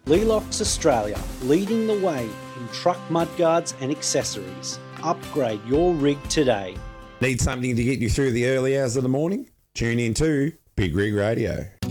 Lelox Australia, leading the way in truck mudguards and accessories. Upgrade your rig today. Need something to get you through the early hours of the morning? Tune in to Big Rig Radio.